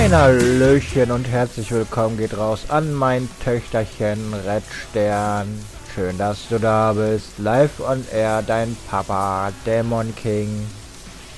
Ein Hallöchen und herzlich willkommen geht raus an mein Töchterchen Red Schön, dass du da bist. Live on Air, dein Papa, Dämon King.